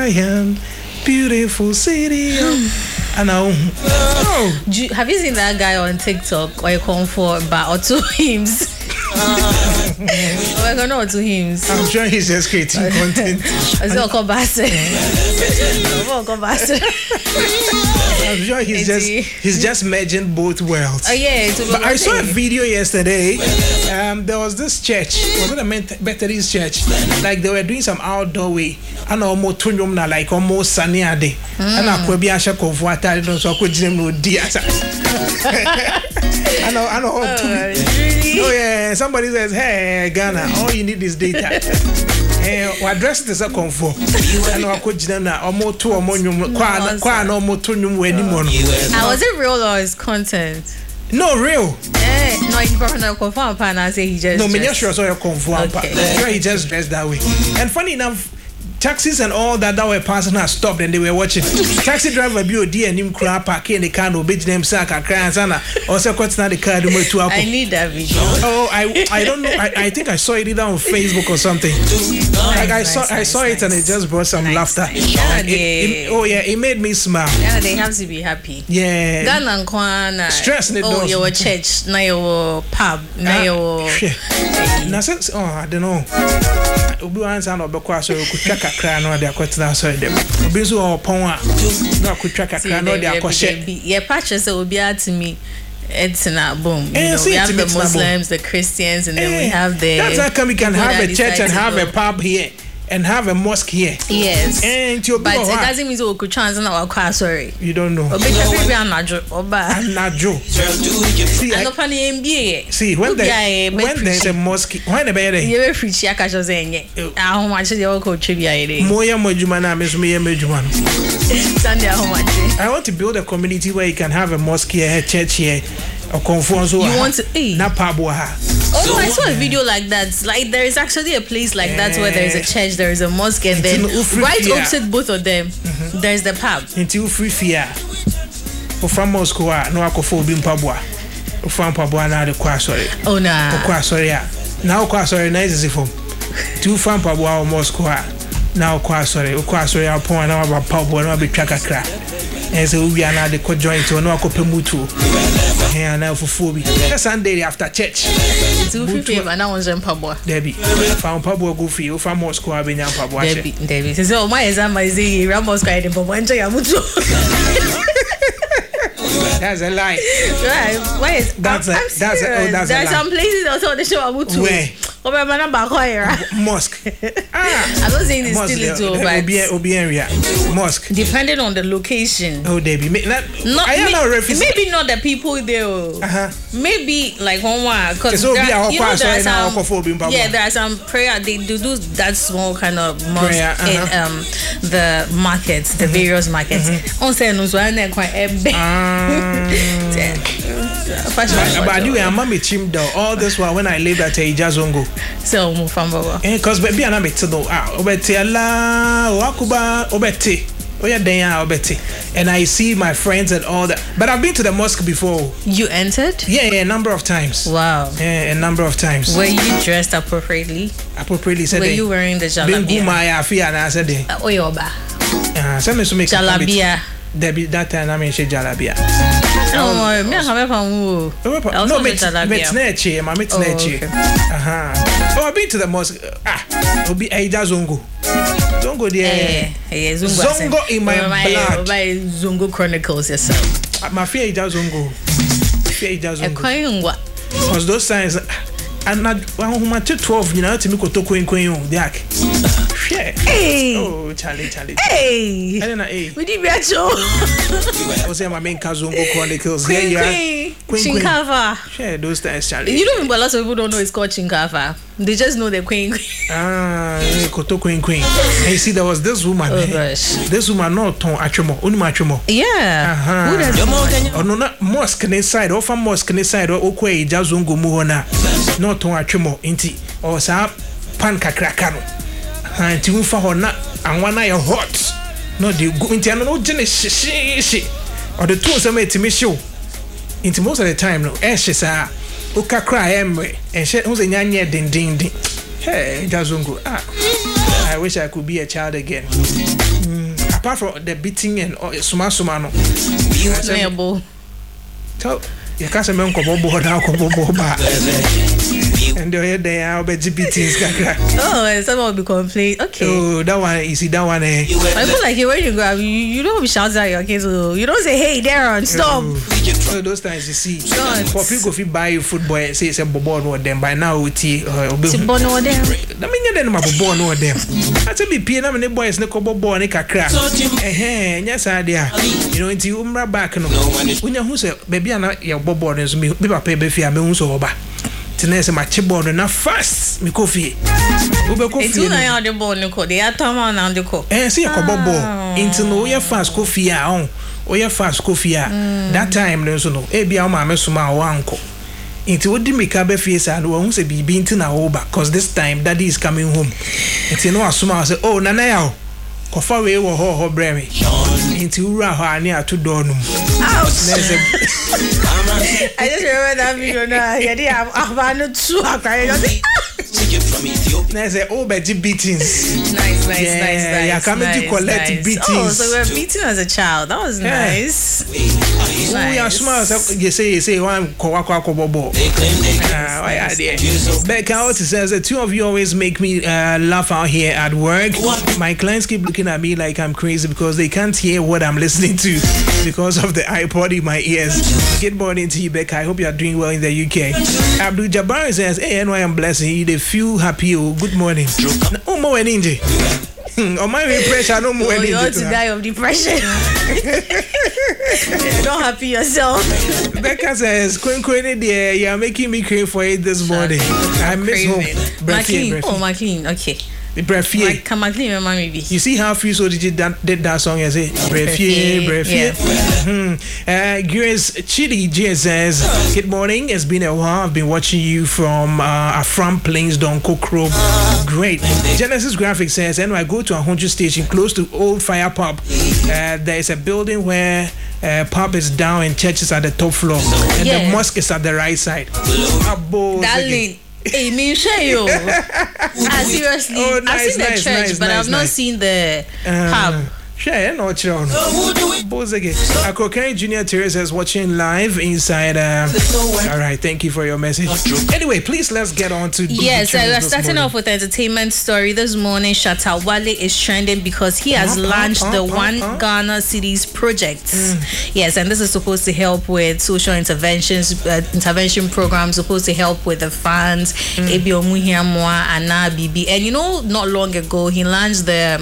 Zion, beautiful city. I know. Have you seen that guy on TikTok where you come for or two hymns? We're going on to hymns. I'm sure he's just creating content. I'm sure he's just merging both worlds. Oh yeah, but I saw a video yesterday. There was this church. Was it a Methodist church? Like they were doing some outdoor way. I know almost like almost sunny day. And I could be a shack of water. I don't so I could no dear. I know. Really? Oh yeah. Somebody says, "Hey Ghana, all you need is data." What dress is a comfort? I know I could na almost two or more. Kwa no more two anymore. Was it real or is content? No, real. No, you probably not confirm. I say he just. No, me not sure so you confirm. Sure, he just dressed that way. And funny enough, taxis and all that were passing has stopped and they were watching. Taxi driver be odi and him crap parking the car no bitch them sack a cry and sana. Also quite the car to I need that video. Oh, I don't know. I think I saw it either on Facebook or something. Like I saw it and it just brought some laughter. It made me smile. Yeah, they have to be happy. Yeah. Ghana and Kwana. Stress in Oh, your church, now your pub, now your. I don't know. Obi answer no be kwa so ku twa kakra no de akwetena so dem obi so opon a no ku twa kakra no de akoshe ye patch say obi atimi it's not boom. We have the Muslims, the Christians, and then we have the. That's how come we can have a church and have a pub here and have a mosque here. Yes. And but it doesn't mean we could chance on our class. Sorry. You don't know. I'm Najo. See, when there's a mosque, when the better. You preach Yakajo saying, how much is your coach? Moya Mojumana, Miss Mia Mejuman. Sunday, how much? I want to build a community where you can have a mosque here, a church here. You want to Oh, I saw a video like that. Like there is actually a place like that where there is a church, there is a mosque, and then right opposite both of them, there is the pub. Until free fear. From Moscow, no alcohol being pabwa. From Pabwa now the quasori. Oh nah. Quasoria. Now quasori nice as from. Two from Pabwa or Moscow. Now quasori upon our pabwa no be tracker crack. And so we are now the co-joint to no copemutu. And now for phobia. Sunday after church. And I was in Pabwa. Debbie found Pabwa goofy from Moscow. Being Pabwa. Debbie. So my exam is Ramos guide in Pabwa. That's a lie. Right. Why is that's a there are some places also they show Abutu. Where? Mosque. I'm not saying it's still little, but mosque. Depending on the location. Oh, Debbie. Maybe not the people there. Maybe like one because there are some prayer they do that small kind of mosque in the markets, the various markets. On say no so and quite but anyway, I'm a chim though. All this while when I lived at Ijazongo. So because baby and I met to know obeti Allah wakuba obeti oya denya obeti and I see my friends and all that, but I've been to the mosque before. You entered? Yeah, a number of times. Wow. Yeah, a number of times. Were you dressed appropriately? Said were you wearing the jalabia? Oyoba. Some make jalabia. That time I mean she jalabia. No, me have no, metneche. I've been to the mosque. Obi Aida Zongo. Zongo there. Zongo in my blood. By Zongo Chronicles yourself. My fear Aida Zongo. Because those signs and not 12, you know, to me to Queen Dak. Hey. Oh, Charlie. Hey. I don't know. Hey. We did be show. I was my main cousin Chronicles. Queen. Chinkava. Share those times, Charlie. You know, a lot of people don't know it's called Chinkava. They just know the Queen. Koto Queen. And you see, there was this woman. Oh gosh. This woman not ton achomo, unimachomo. Yeah. Who does? Oh no, not mosque inside. Or from mosque inside. Or okwe jazungu muhona. Not ton achomo. Inti. Or sa pan kakrakano. And to for her not and one eye hot. No, the go into no she or the two some to me show. Into most of the time, no, she sa uka cry emre and she who's a nyanya ding. Hey, Jazungu. I wish I could be a child again. apart from the beating and suma no. So you can't say me unko bobo na unko bobo ba. And they are beatings. Oh, and someone will be complaining. Okay. Oh, that one, you see that one. I feel like when you go, you don't be shouting at your kids. You don't say, "Hey, Darren, stop." So those times you see, for people if you buy you football, say it's a bobo no them. By now we see bobo no them. I mean, then my bobo no them. I tell me, P&M and the boys no bobo ne kakra. Yes, idea. You know, into umra back no. When you who say, baby, I know your bobo is me. People pay be fear me unso oba. Tenese my chibon na fast mi kofi ube kofi itu na ya de bon ko de atama na de ko see your bobo into no ye fast kofi a on o ye fast kofi a that time no so no e bia o ma me suma o anko into odi mi ka be fie sa no hu se bibi into na over cause this time daddy is coming home into no asuma say oh nana ya o kofa we wo ho breme into ura ho ani ato do no I just remember that video now. Yeah, they have Ahmanu too. There's a Obeji beatings. Nice. Yeah, coming to collect beatings. Oh, so we were beaten as a child. That was nice. Oh, yeah, smart. You say, one Kowako Bobo. Becca also says the two of you always make me laugh out here at work. My clients keep looking at me like I'm crazy because they can't hear what I'm listening to because of the iPod in my ears. Good morning to you, Becca. I hope you are doing well in the UK. Abdul Jabbar says, hey, NY, I'm blessing you. They feel happy. Oh, good morning. Oh, more ninja. Oh, my pressure, no more. You want to die of depression. You're not happy yourself. Becca says, you are making me crave for it this morning. I miss home. McLean. Okay. You see how few so did that song as it Brefie. Grace Chidi J says, good morning. It's been a while. I've been watching you from Afram Plains Don Kokro. Great. Genesis Graphics says, and I go to a 100 station close to Old Fire Pub. There is a building where pub is down and church is at the top floor and the mosque is at the right side. Darling. Hey, me share you. Seriously, oh, nice, I've seen the church, but I've not seen the pub. Share no children. Bozege. Akokari Junior Teresa is watching live inside. All right, thank you for your message. Anyway, please let's get on to. Yes, we're starting off with entertainment story this morning. Shatta Wale is trending because he has launched the One Ghana Cities project. Yes, and this is supposed to help with social interventions, intervention programs, supposed to help with the funds. Ebi Omuhiamwa Ana Bibi, and you know, not long ago he launched the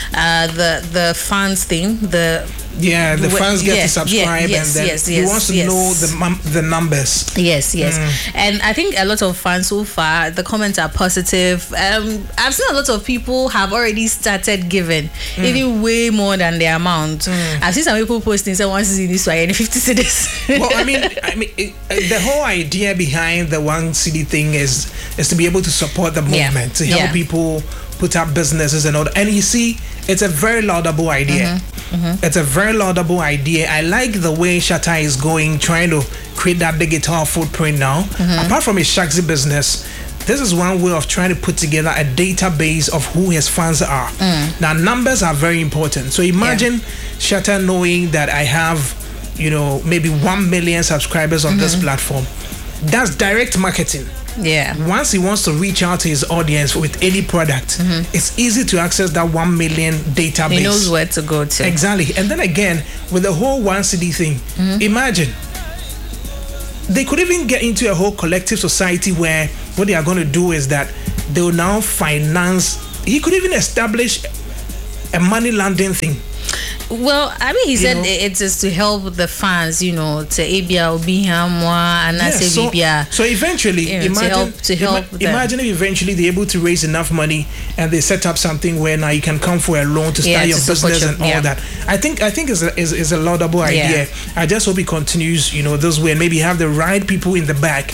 fans thing. The fans get to subscribe and then he wants to know the numbers. Yes. And I think a lot of fans so far, the comments are positive. I've seen a lot of people have already started giving, even way more than the amount. I've seen some people posting, say once in this way, 50 cities. Well, I mean, the whole idea behind the one city thing is to be able to support the movement, to help people put up businesses and all that. And you see, it's a very laudable idea. It's a very laudable idea. I like the way Shatta is going, trying to create that digital footprint now. Apart from his Shaxi business, this is one way of trying to put together a database of who his fans are. Now, numbers are very important. So imagine Shatta knowing that I have, maybe 1 million subscribers on this platform. That's direct marketing. Once he wants to reach out to his audience with any product, it's easy to access that 1 million database. He knows where to go to. Exactly. And then again, with the whole one city thing, imagine they could even get into a whole collective society where what they are going to do is that they will now finance. He could even establish a money lending thing. Well, I mean, he said it is to help the fans, to Abia Obihamwa and Bibia. So eventually, imagine if eventually they're able to raise enough money and they set up something where now you can come for a loan to start your business and all that. I think is a laudable idea. I just hope it continues, this way, and maybe have the right people in the back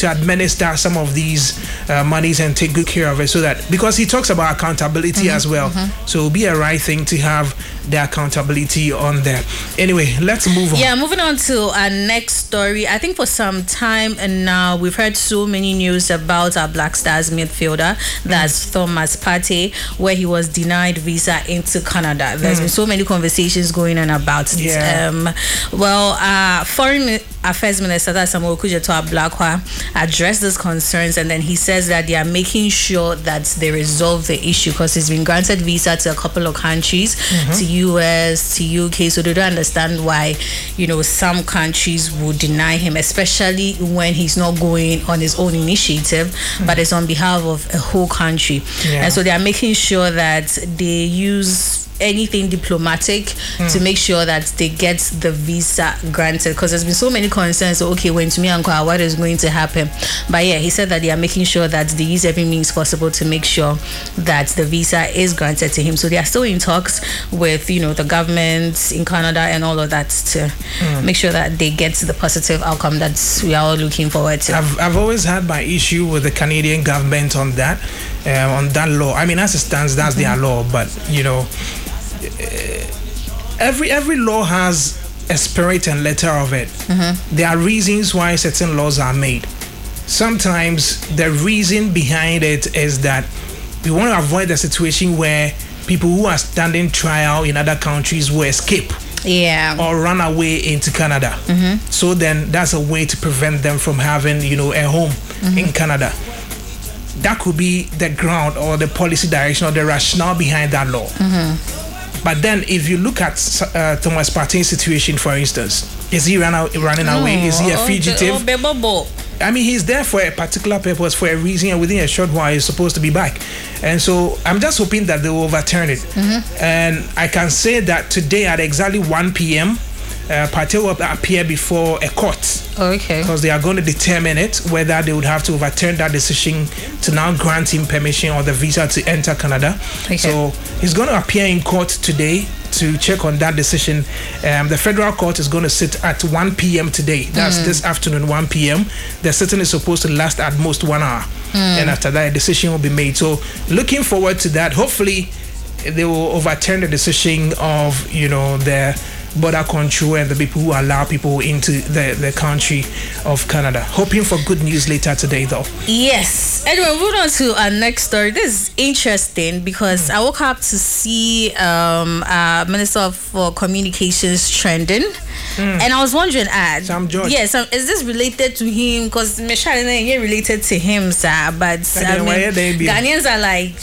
to administer some of these monies and take good care of it, so that, because he talks about accountability as well, so it'll be a right thing to have the accountability on there. Anyway, let's move on. Yeah, moving on to our next story. I think for some time and now we've heard so many news about our Black Stars midfielder, that's Thomas Partey, where he was denied visa into Canada. There's been so many conversations going on about it. Foreign Affairs Minister Samuel Okudzeto Ablakwa addressed these concerns, and then he says that they are making sure that they resolve the issue, because he's been granted visa to a couple of countries, to US, to UK, so they don't understand why, some countries would deny him, especially when he's not going on his own initiative, but it's on behalf of a whole country. And so they are making sure that they use anything diplomatic to make sure that they get the visa granted, because there's been so many concerns. Okay, when to me and what is going to happen? But yeah, he said that they are making sure that they use every means possible to make sure that the visa is granted to him. So they are still in talks with the government in Canada and all of that to make sure that they get the positive outcome that we are all looking forward to. I've always had my issue with the Canadian government on that law. I mean, as it stands, that's their law, but every law has a spirit and letter of it. There are reasons why certain laws are made. Sometimes the reason behind it is that we want to avoid a situation where people who are standing trial in other countries will escape or run away into Canada. So then that's a way to prevent them from having a home in Canada. That could be the ground or the policy direction or the rationale behind that law. But then if you look at Thomas Partey's situation, for instance, is he running away? Is he a fugitive? I mean, he's there for a particular purpose, for a reason, and within a short while he's supposed to be back. And so I'm just hoping that they will overturn it. And I can say that today at exactly 1 p.m, Partey will appear before a court. Because they are going to determine it, whether they would have to overturn that decision to now grant him permission or the visa to enter Canada. So he's going to appear in court today to check on that decision. The federal court is going to sit at 1 p.m. today. That's this afternoon, 1 p.m. The sitting is supposed to last at most 1 hour. And after that, a decision will be made. So looking forward to that. Hopefully, they will overturn the decision of, the border control and the people who allow people into the country of Canada. Hoping for good news later today, though. Yes. Anyway, moving on to our next story. This is interesting because I woke up to see Minister for Communications trending. And I was wondering, Sam George. Yes, is this related to him? Because Michelle ain't related to him, sir. But Ghanaians are like,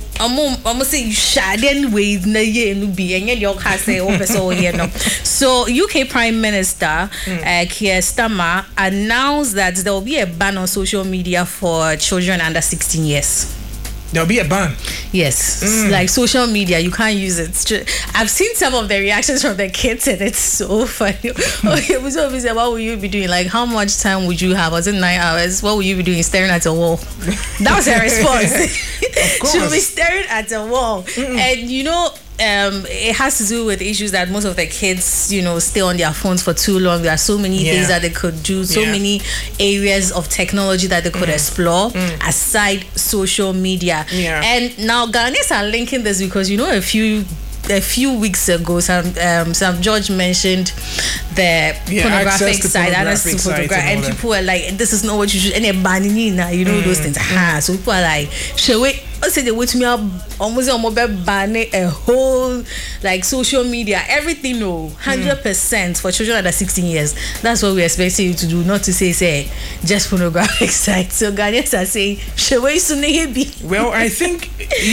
I'm say shaden with na ye no bi enye de oka say o person here no. So UK Prime Minister Keir Starmer announced that there will be a ban on social media for children under 16 years. There'll be a ban. Yes, like social media, you can't use it. I've seen some of the reactions from the kids, and it's so funny. Okay, so obviously, what will you be doing? Like, how much time would you have? Was it 9 hours? What will you be doing? Staring at a wall? That was her response. She'll be staring at a wall, and it has to do with issues that most of the kids, stay on their phones for too long. There are so many things that they could do, so many areas of technology that they could explore aside social media. And now Ghanaians are linking this because a few weeks ago, some George mentioned the pornographic side, and people were like, "This is not what you should." And they're banning those things. So people are like, "Shall we?" I said they wait to me almost banning a whole social media, everything 100% for children under 16 years. That's what we're expecting you to do, not to say just pornographic sites. So Ghanaians are saying, "Shall we soon be?" Well, I think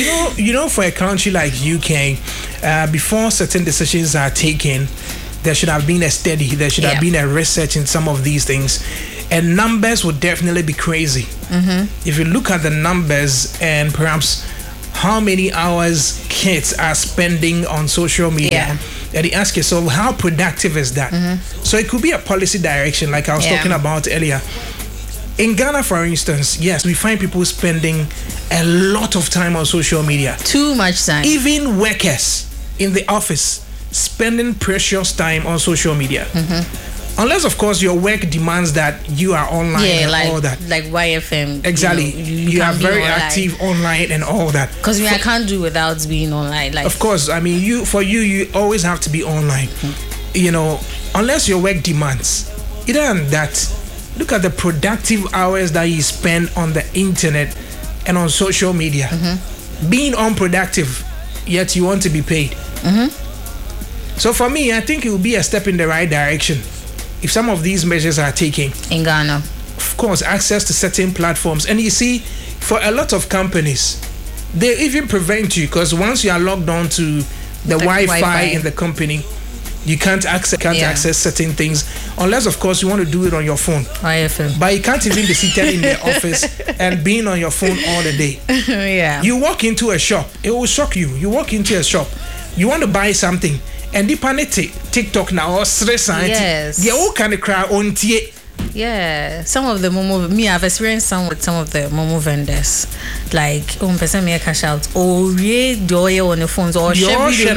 for a country like UK, before certain decisions are taken, there should have been a study, there should have been a research in some of these things, and numbers would definitely be crazy. If you look at the numbers and perhaps how many hours kids are spending on social media, and you ask yourself, how productive is that? So it could be a policy direction, like I was talking about earlier. In Ghana, for instance, yes, we find people spending a lot of time on social media. Too much time. Even workers in the office spending precious time on social media. Unless, of course, your work demands that you are online and all that. Like YFM. Exactly. You are very active online and all that. Because I can't do without being online. Like, of course, I mean, you always have to be online. You know, unless your work demands. Other than that, look at the productive hours that you spend on the internet and on social media. Being unproductive, yet you want to be paid. So for me, I think it will be a step in the right direction if some of these measures are taken. In Ghana. Of course, access to certain platforms. And you see, for a lot of companies, they even prevent you, because once you are logged on to the Wi-Fi in the company, you can't access certain things, unless, of course, you want to do it on your phone. YFM. But you can't even be seated in the office and being on your phone all the day. Yeah. You walk into a shop, it will shock you. You walk into a shop, you want to buy something, and the TikTok now or stress. Yes. They all kind of cry on tie. Yeah, some of the Momo, I've experienced some with some of the Momo vendors. Like, person me cash out, or do on the phones, or share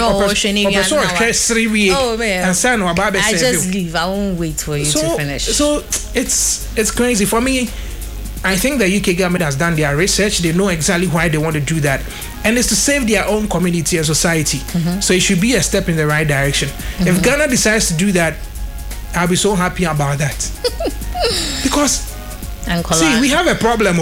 oh man, I just leave. I won't wait for you to finish. So it's crazy for me. I think the UK government has done their research. They know exactly why they want to do that, and it's to save their own community and society. So it should be a step in the right direction. If Ghana decides to do that, I'll be so happy about that. Because see, we have a problem.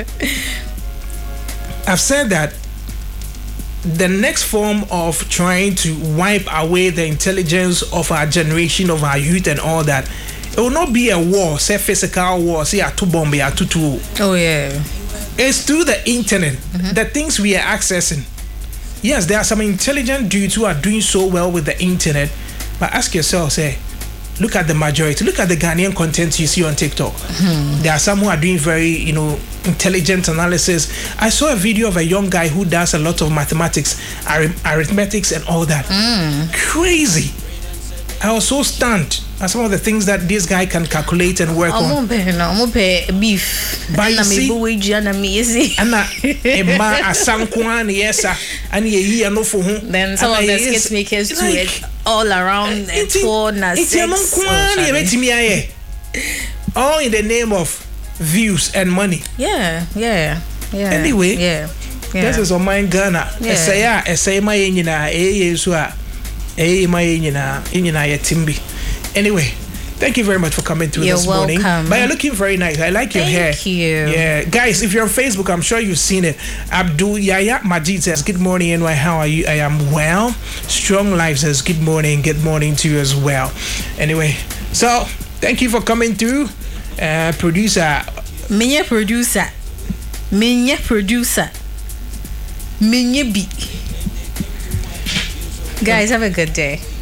I've said that the next form of trying to wipe away the intelligence of our generation, of our youth and all that, it will not be a war, say physical war, say a two bomb, a two. Oh yeah. It's through the internet, the things we are accessing. Yes, there are some intelligent dudes who are doing so well with the internet, but ask yourself, say, look at the majority. Look at the Ghanaian content you see on TikTok. There are some who are doing very, intelligent analysis. I saw a video of a young guy who does a lot of mathematics, arithmetics, and all that. Crazy. I was so stunned at some of the things that this guy can calculate and work on. I'm beef. But you see, then some of the skit makers do it all around and 4 and 6. All in the name of views and money. Yeah. Anyway, this is on my Ghana. Anyway, thank you very much for coming through this morning. But you're looking very nice. I like your hair. Thank you. Yeah, guys, if you're on Facebook, I'm sure you've seen it. Abdul Yaya Majid says, "Good morning, NY. How are you? I am well." Strong Life says, "Good morning. Good morning to you as well." Anyway, so thank you for coming through. Producer. Minye producer. Minye B. Guys, have a good day.